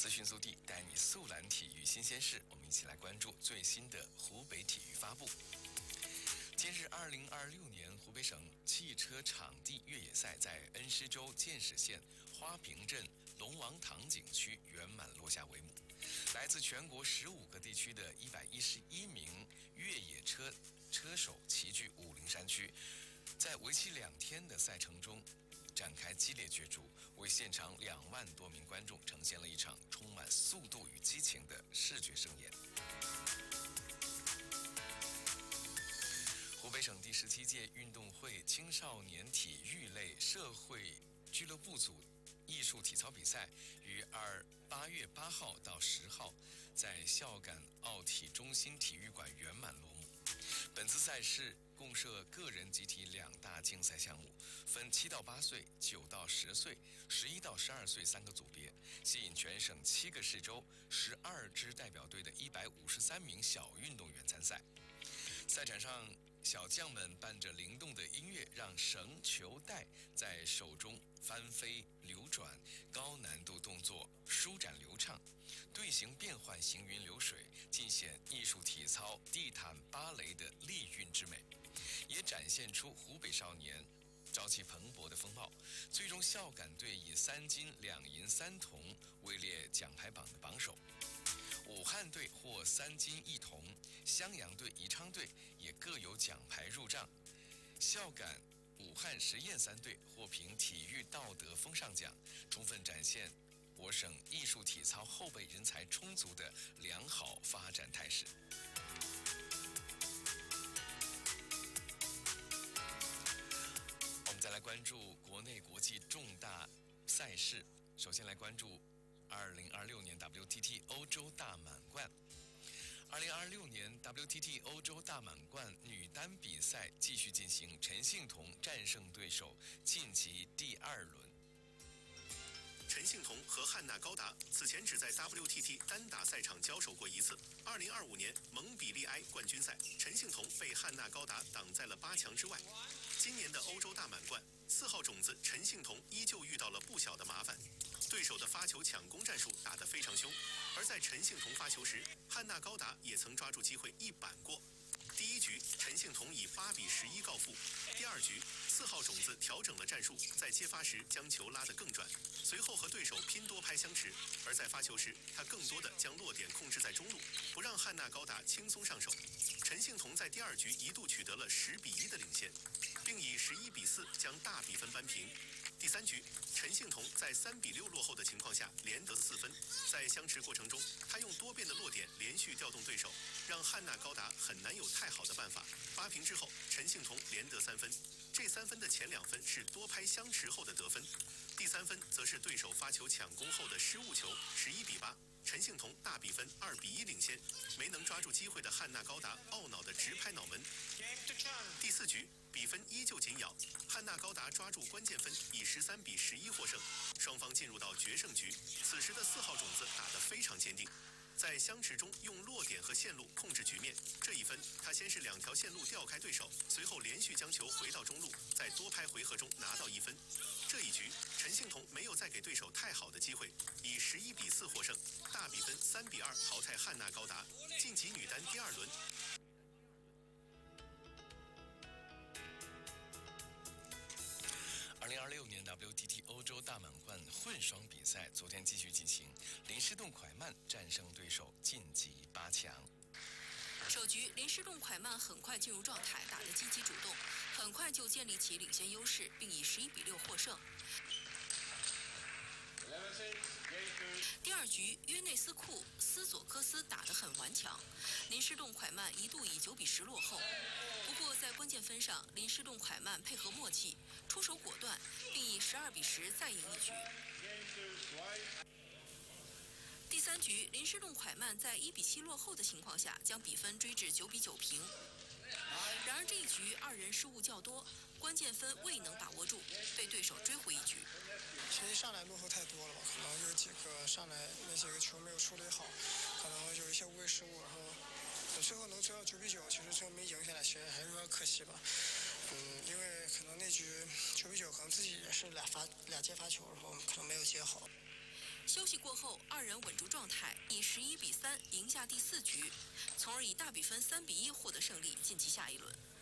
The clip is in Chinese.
资讯速递带你速览体育新鲜事，我们一起来关注最新的湖北体育发布。今日，2026年湖北省汽车场地越野赛在恩施州建始县花坪镇龙王塘景区圆满落下帷幕。来自全国15个地区的111名越野车手齐聚武陵山区，在为期2天的赛程中展开激烈角逐，为现场2万多名观众呈现了一场充满速度与激情的视觉盛宴。湖北省第17届运动会青少年体育类社会俱乐部组艺术体操比赛于8月8号到10号在孝感奥体中心体育馆圆满落幕。本次赛事共设个人集体2大竞赛项目，分7到8岁、9到10岁、11到12岁3个组别，吸引全省7个市州12支代表队的153名小运动员参赛。赛场上，小将们伴着灵动的音乐，让绳球带在手中翻飞流转，高难度动作舒展流畅，队形变换行云流水，尽显艺术体操地毯芭蕾的丽韵之美，也展现出湖北少年朝气蓬勃的风貌。最终，孝感队以3金2银3铜位列奖牌榜的榜首。武汉队获3金1铜，襄阳队、宜昌队也各有奖牌入账。孝感、武汉实验3队获评体育道德风尚奖，充分展现我省艺术体操后备人才充足的良好发展态势。我们再来关注国内国际重大赛事，首先来关注2026年 WTT 欧洲大满贯。2026年 WTT 欧洲大满贯女单比赛继续进行，陈幸同战胜对手晋级第2轮。 陈幸同和汉娜高达此前只在 WTT 单打赛场交手过一次。2025年蒙彼利埃冠军赛，陈幸同被汉娜高达挡在了8强之外。今年的欧洲大满贯，4号种子陈幸同依旧遇到了不小的麻烦，对手的发球抢攻战术打得非常凶，而在陈幸同发球时，汉娜高达也曾抓住机会一板过。第1局，陈幸同以8比11告负。第2局，4号种子调整了战术，在接发时将球拉得更转，随后和对手拼多拍相持，而在发球时，他更多的将落点控制在中路，不让汉娜高达轻松上手。陈幸同在第2局一度取得了10比1的领先，并以11比4将大比分扳平。第3局，陈幸同在3比6落后的情况下连得4分，在相持过程中，他用多变的落点连续调动对手，让汉娜高达很难有太好的办法。发平之后，陈幸同连得3分，这3分的前2分是多拍相持后的得分，第3分则是对手发球抢攻后的失误球，11比8。陈幸同大比分2比1领先，没能抓住机会的汉娜高达懊恼的直拍脑门。第4局比分依旧紧咬，汉娜高达抓住关键分，以13比11获胜，双方进入到决胜局。此时的4号种子打得非常坚定，在相持中用落点和线路控制局面。这一分，他先是2条线路调开对手，随后连续将球回到中路，在多拍回合中拿到1分。这一局，陈幸同没有再给对手太好的机会，以11比4获胜，大比分3比2淘汰汉娜高达，晋级女单第2轮。 2026年 WTT 欧洲大满贯混双比赛昨天继续进行，林诗栋蒯曼战胜对手晋级8强。 首局，林诗栋蒯曼很快进入状态，打得积极主动，很快就建立起领先优势，并以11比6获胜。第2局，约内斯库斯佐科斯打得很顽强，林诗栋蒯曼一度以9比10落后。不过在关键分上，林诗栋蒯曼配合默契，出手果断，并以12比10再赢一局。第3局，林诗栋蒯曼在1比7落后的情况下，将比分追至9比9平。然而这一局2人失误较多，关键分未能把握住，被对手追回一局。 其实上来落后太多了吧，可能有几个上来那几个球没有处理好，可能有一些无谓失误，然后最后能追到9比9，其实最后没赢下来，其实还是有点可惜吧。因为可能那局9比9，可能自己也是俩接发球，然后可能没有接好。 休息过后，二人稳住状态，以11比3赢下第4局，从而以大比分3比1获得胜利，晋级下一轮。